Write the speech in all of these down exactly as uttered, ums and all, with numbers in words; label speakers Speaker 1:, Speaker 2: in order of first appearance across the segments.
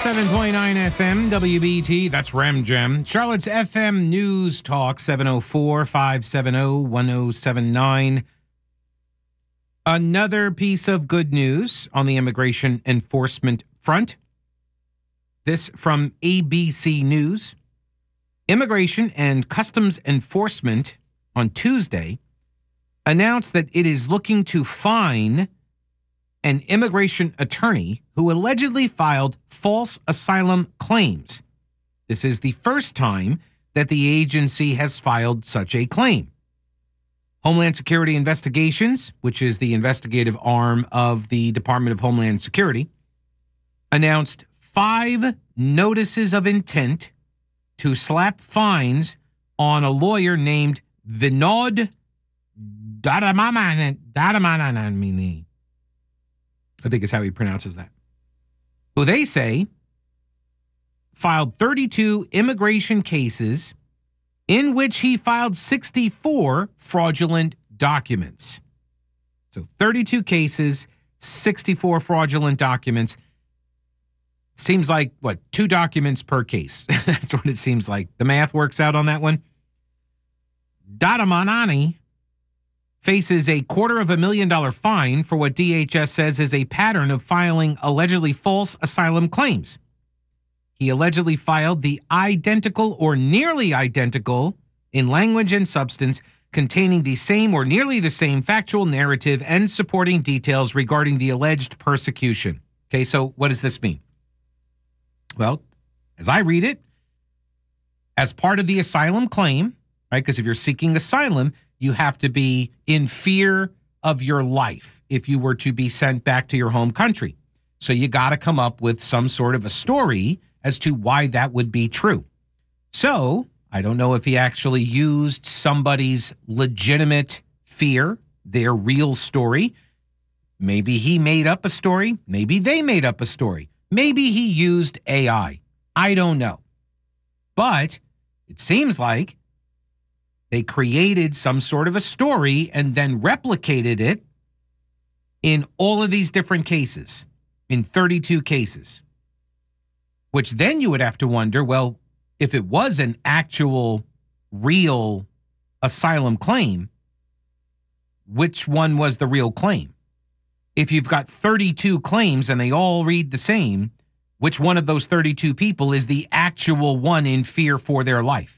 Speaker 1: seven point nine F M, W B T, that's Ram Jam. Charlotte's F M News Talk, seven oh four, five seven oh, one oh seven nine. Another piece of good news on the immigration enforcement front. This from A B C News. Immigration and Customs Enforcement on Tuesday announced that it is looking to fine an immigration attorney who allegedly filed false asylum claims. This is the first time that the agency has filed such a claim. Homeland Security Investigations, which is the investigative arm of the Department of Homeland Security, announced five notices of intent to slap fines on a lawyer named Vinod Dadamanani. I think is how he pronounces that. Who they say filed thirty-two immigration cases in which he filed sixty-four fraudulent documents. So thirty-two cases, sixty-four fraudulent documents. Seems like, what, two documents per case. That's what it seems like. The math works out on that one. Dadamanani faces a quarter of a million dollar fine for what D H S says is a pattern of filing allegedly false asylum claims. He allegedly filed the identical or nearly identical in language and substance containing the same or nearly the same factual narrative and supporting details regarding the alleged persecution. Okay, so what does this mean? Well, as I read it, as part of the asylum claim, right, because if you're seeking asylum, you have to be in fear of your life if you were to be sent back to your home country. So you got to come up with some sort of a story as to why that would be true. So I don't know if he actually used somebody's legitimate fear, their real story. Maybe he made up a story. Maybe they made up a story. Maybe he used A I. I don't know. But it seems like they created some sort of a story and then replicated it in all of these different cases, in thirty-two cases. Which then you would have to wonder, well, if it was an actual, real asylum claim, which one was the real claim? If you've got thirty-two claims and they all read the same, which one of those thirty-two people is the actual one in fear for their life?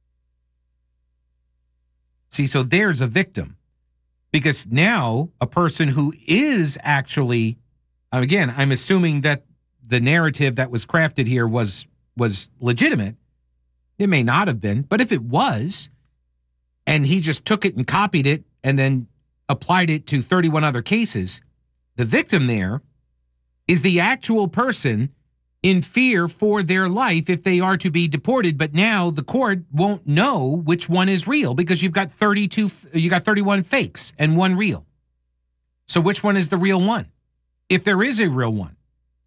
Speaker 1: See, so there's a victim. Because now a person who is actually, again, I'm assuming that the narrative that was crafted here was was legitimate. It may not have been, but if it was, and he just took it and copied it and then applied it to thirty-one other cases, the victim there is the actual person in fear for their life if they are to be deported. But now the court won't know which one is real because you've got thirty-two, you got thirty-one fakes and one real. So which one is the real one? If there is a real one.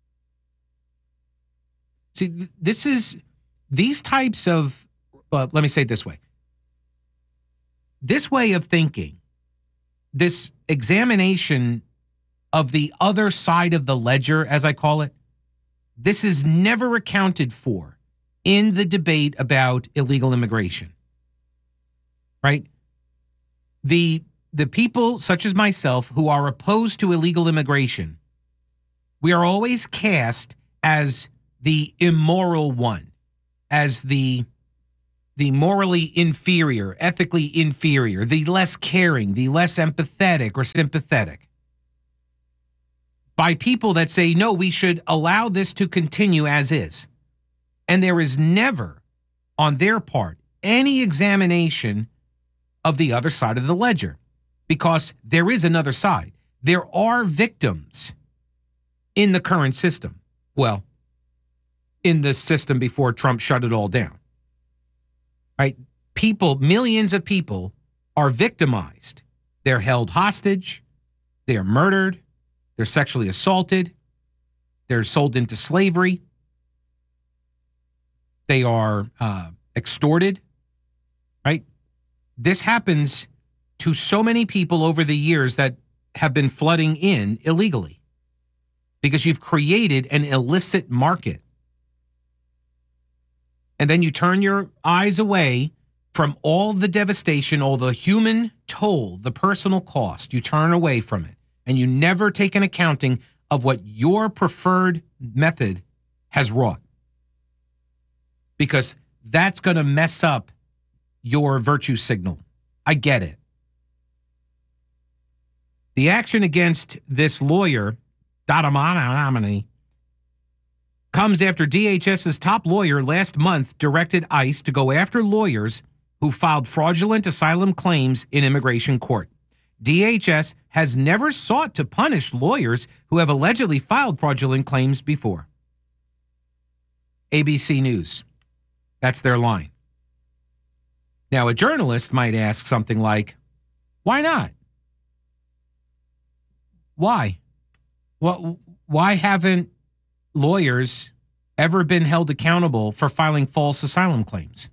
Speaker 1: See, this is, these types of, uh, let me say it this way. This way of thinking, this examination of the other side of the ledger, as I call it, this is never accounted for in the debate about illegal immigration, right? The, the people such as myself who are opposed to illegal immigration, we are always cast as the immoral one, as the, the morally inferior, ethically inferior, the less caring, the less empathetic or sympathetic, by people that say, no, we should allow this to continue as is. And there is never, on their part, any examination of the other side of the ledger, because there is another side. There are victims in the current system. Well, in the system before Trump shut it all down. Right? People, millions of people are victimized. They're held hostage. They are murdered. They're sexually assaulted. They're sold into slavery. They are uh, extorted, right? This happens to so many people over the years that have been flooding in illegally because you've created an illicit market. And then you turn your eyes away from all the devastation, all the human toll, the personal cost. You turn away from it. And you never take an accounting of what your preferred method has wrought. Because that's going to mess up your virtue signal. I get it. The action against this lawyer, Dadamanamani, comes after DHS's top lawyer last month directed ICE to go after lawyers who filed fraudulent asylum claims in immigration court. D H S has never sought to punish lawyers who have allegedly filed fraudulent claims before. A B C News. That's their line. Now, a journalist might ask something like, why not? Why? Well, why haven't lawyers ever been held accountable for filing false asylum claims?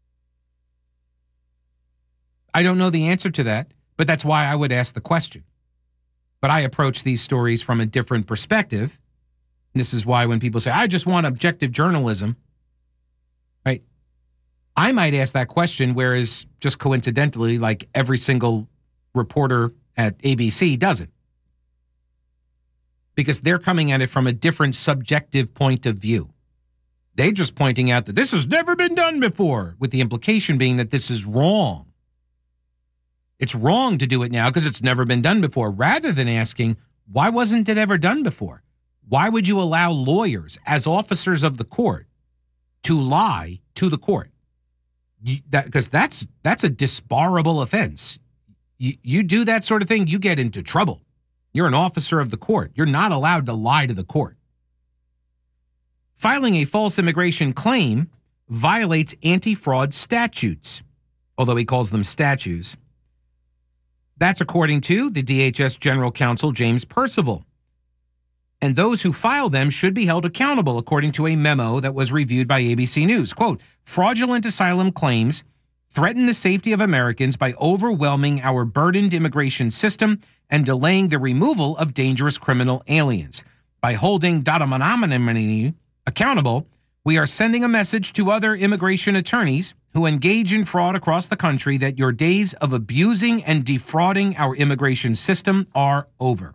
Speaker 1: I don't know the answer to that, but that's why I would ask the question. But I approach these stories from a different perspective. This is why when people say, I just want objective journalism, right? I might ask that question, whereas just coincidentally, like every single reporter at A B C doesn't. Because they're coming at it from a different subjective point of view. They're just pointing out that this has never been done before, with the implication being that this is wrong. It's wrong to do it now because it's never been done before, rather than asking, why wasn't it ever done before? Why would you allow lawyers as officers of the court to lie to the court? You, that, because that's that's a disbarable offense. You, you do that sort of thing, you get into trouble. You're an officer of the court. You're not allowed to lie to the court. Filing a false immigration claim violates anti-fraud statutes, although he calls them statutes. That's according to the D H S General Counsel, James Percival. And those who file them should be held accountable, according to a memo that was reviewed by A B C News. Quote, fraudulent asylum claims threaten the safety of Americans by overwhelming our burdened immigration system and delaying the removal of dangerous criminal aliens. By holding Dadamanamani accountable, we are sending a message to other immigration attorneys who engage in fraud across the country that your days of abusing and defrauding our immigration system are over.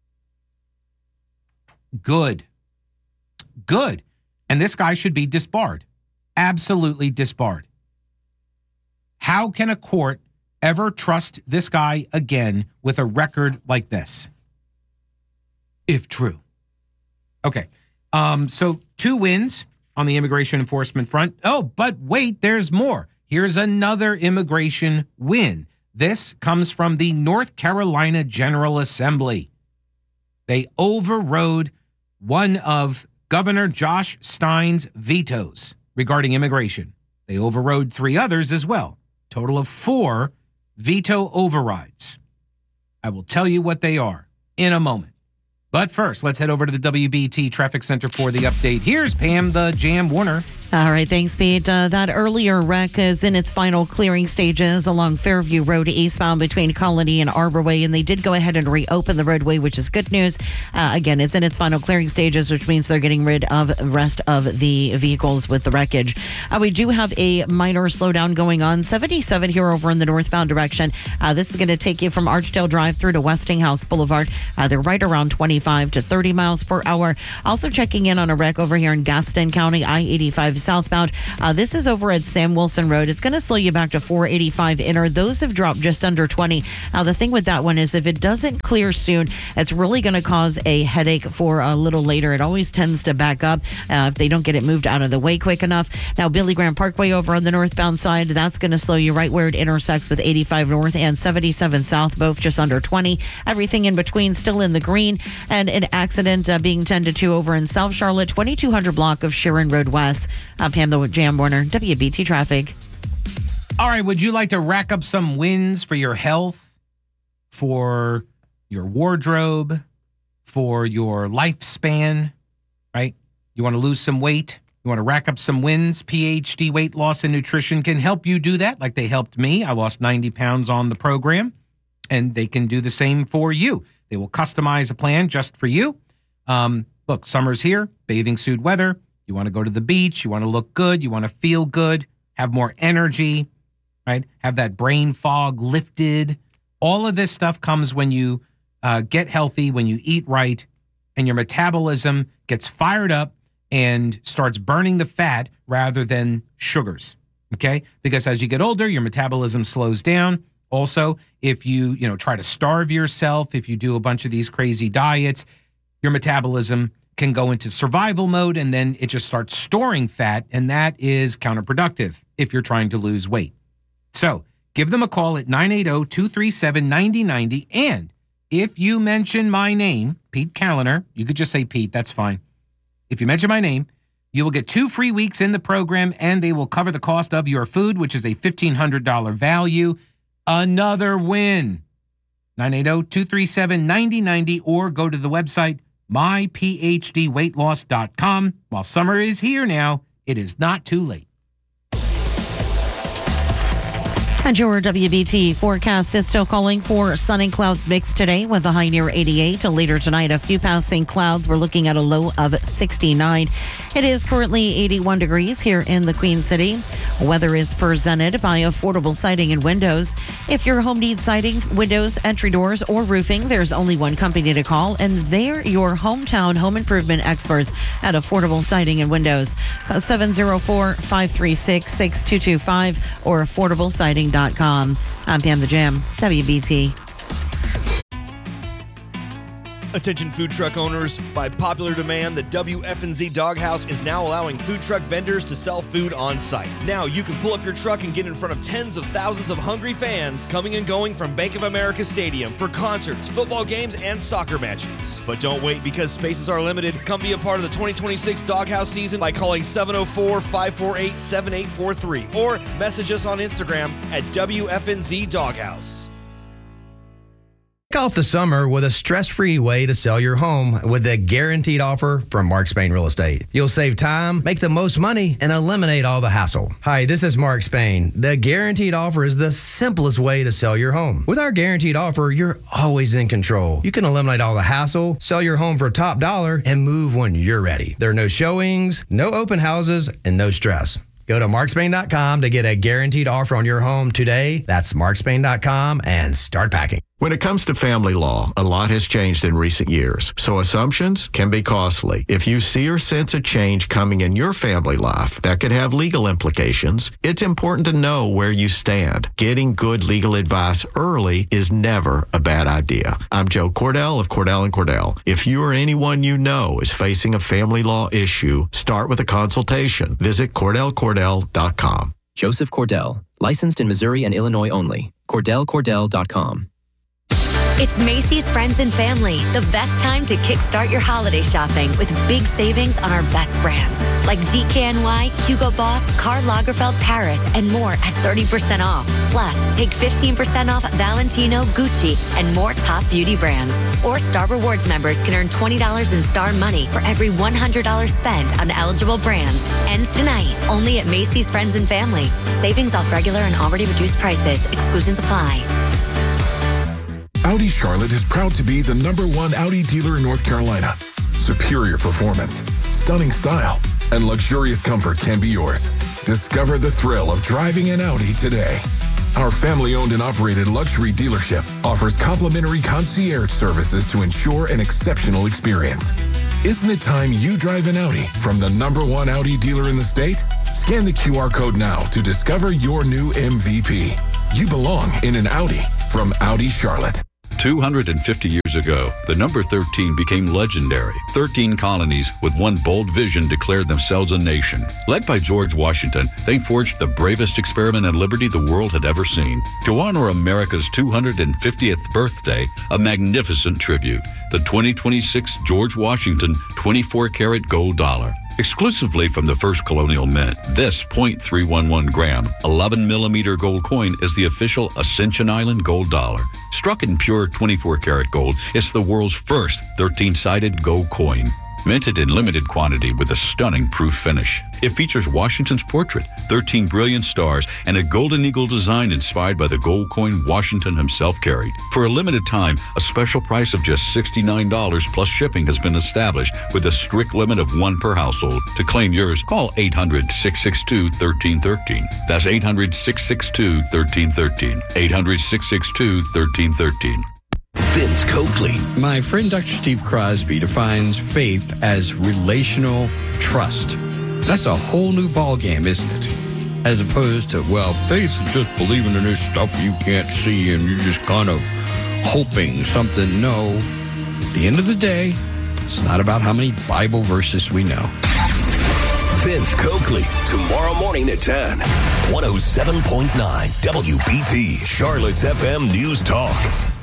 Speaker 1: Good. Good. And this guy should be disbarred. Absolutely disbarred. How can a court ever trust this guy again with a record like this? If true. Okay. Um, so two wins on the immigration enforcement front. Oh, but wait, there's more. Here's another immigration win. This comes from the North Carolina General Assembly. They overrode one of Governor Josh Stein's vetoes regarding immigration. They overrode three others as well. Total of four veto overrides. I will tell you what they are in a moment. But first, let's head over to the W B T Traffic Center for the update. Here's Pam, the Jam Warner.
Speaker 2: All right, thanks, Pete. Uh, that earlier wreck is in its final clearing stages along Fairview Road eastbound between Colony and Arbor Way, and they did go ahead and reopen the roadway, which is good news. Uh, again, it's in its final clearing stages, which means they're getting rid of the rest of the vehicles with the wreckage. Uh, we do have a minor slowdown going on, seventy-seven here over in the northbound direction. Uh, this is going to take you from Archdale Drive through to Westinghouse Boulevard. Uh, they're right around twenty-five to thirty miles per hour. Also checking in on a wreck over here in Gaston County, I eighty-five southbound. Uh, this is over at Sam Wilson Road. It's going to slow you back to four eighty-five inner. Those have dropped just under twenty. Now, the thing with that one is if it doesn't clear soon, it's really going to cause a headache for a little later. It always tends to back up uh, if they don't get it moved out of the way quick enough. Now, Billy Graham Parkway over on the northbound side, that's going to slow you right where it intersects with eighty-five north and seventy-seven south, both just under twenty. Everything in between still in the green. And an accident uh, being tended to over in South Charlotte, twenty-two hundred block of Sharon Road West. Uh, Pam, the Jam Warner, W B T Traffic.
Speaker 1: All right, would you like to rack up some wins for your health, for your wardrobe, for your lifespan, right? You want to lose some weight? You want to rack up some wins? P H D Weight Loss and Nutrition can help you do that, like they helped me. I lost ninety pounds on the program, and they can do the same for you. They will customize a plan just for you. Um, look, summer's here, bathing suit weather. You want to go to the beach. You want to look good. You want to feel good, have more energy, right? Have that brain fog lifted. All of this stuff comes when you uh, get healthy, when you eat right, and your metabolism gets fired up and starts burning the fat rather than sugars, okay? Because as you get older, your metabolism slows down. Also, if you, you know, try to starve yourself, if you do a bunch of these crazy diets, your metabolism can go into survival mode, and then it just starts storing fat, and that is counterproductive if you're trying to lose weight. So give them a call at nine eight zero, two three seven, nine zero nine zero, and if you mention my name, Pete Kaliner, you could just say Pete, that's fine. If you mention my name, you will get two free weeks in the program, and they will cover the cost of your food, which is a fifteen hundred dollars value. Another win. nine eight zero, two three seven, nine zero nine zero, or go to the website my p h d weight loss dot com. While summer is here now, it is not too late.
Speaker 2: And your W B T forecast is still calling for sun and clouds mixed today with a high near eighty-eight. Later tonight, a few passing clouds. We're looking at a low of sixty-nine. It is currently eighty-one degrees here in the Queen City. Weather is presented by Affordable Siding and Windows. If your home needs siding, windows, entry doors, or roofing, there's only one company to call, and they're your hometown home improvement experts at Affordable Siding and Windows. seven zero four, five three six, six two two five or affordable siding dot com. I'm Pam the Jam, W B T.
Speaker 3: Attention food truck owners, by popular demand, the W F N Z Doghouse is now allowing food truck vendors to sell food on site. Now you can pull up your truck and get in front of tens of thousands of hungry fans coming and going from Bank of America Stadium for concerts, football games, and soccer matches. But don't wait, because spaces are limited. Come be a part of the twenty twenty-six Doghouse season by calling seven oh four, five four eight, seven eight four three or message us on Instagram at W F N Z Doghouse.
Speaker 4: Kick off the summer with a stress-free way to sell your home with the guaranteed offer from Mark Spain Real Estate. You'll save time, make the most money, and eliminate all the hassle. Hi, this is Mark Spain. The guaranteed offer is the simplest way to sell your home. With our guaranteed offer, you're always in control. You can eliminate all the hassle, sell your home for top dollar, and move when you're ready. There are no showings, no open houses, and no stress. Go to mark spain dot com to get a guaranteed offer on your home today. That's mark spain dot com and start packing.
Speaker 5: When it comes to family law, a lot has changed in recent years, so assumptions can be costly. If you see or sense a change coming in your family life that could have legal implications, it's important to know where you stand. Getting good legal advice early is never a bad idea. I'm Joe Cordell of Cordell and Cordell. If you or anyone you know is facing a family law issue, start with a consultation. Visit cordell cordell dot com.
Speaker 6: Joseph Cordell, licensed in Missouri and Illinois only. cordell cordell dot com.
Speaker 7: It's Macy's Friends and Family, the best time to kickstart your holiday shopping with big savings on our best brands like D K N Y, Hugo Boss, Karl Lagerfeld Paris, and more at thirty percent off. Plus, take fifteen percent off Valentino, Gucci, and more top beauty brands. Or Star Rewards members can earn twenty dollars in Star Money for every one hundred dollars spent on eligible brands. Ends tonight, only at Macy's Friends and Family. Savings off regular and already reduced prices. Exclusions apply.
Speaker 8: Audi Charlotte is proud to be the number one Audi dealer in North Carolina. Superior performance, stunning style, and luxurious comfort can be yours. Discover the thrill of driving an Audi today. Our family-owned and operated luxury dealership offers complimentary concierge services to ensure an exceptional experience. Isn't it time you drive an Audi from the number one Audi dealer in the state? Scan the Q R code now to discover your new M V P. You belong in an Audi from Audi Charlotte.
Speaker 9: two hundred fifty years ago, the number thirteen became legendary. thirteen colonies with one bold vision declared themselves a nation. Led by George Washington, they forged the bravest experiment in liberty the world had ever seen. To honor America's two hundred fiftieth birthday, a magnificent tribute, the twenty twenty-six George Washington twenty-four karat gold dollar. Exclusively from the first colonial mint, this point three one one gram, eleven millimeter gold coin is the official Ascension Island gold dollar. Struck in pure twenty-four karat gold, it's the world's first thirteen-sided gold coin. Minted in limited quantity with a stunning proof finish. It features Washington's portrait, thirteen brilliant stars, and a golden eagle design inspired by the gold coin Washington himself carried. For a limited time, a special price of just sixty-nine dollars plus shipping has been established with a strict limit of one per household. To claim yours, call eight hundred, six six two, one three one three. That's eight hundred, six six two, one three one three. eight hundred, six six two, one three one three.
Speaker 10: Vince Coakley.
Speaker 11: My friend Doctor Steve Crosby defines faith as relational trust. That's a whole new ballgame, isn't it? As opposed to, well, faith is just believing in this stuff you can't see and you're just kind of hoping something. No. At the end of the day, it's not about how many Bible verses we know.
Speaker 10: Vince Coakley, tomorrow morning at ten. one oh seven point nine W B T, Charlotte's F M News Talk.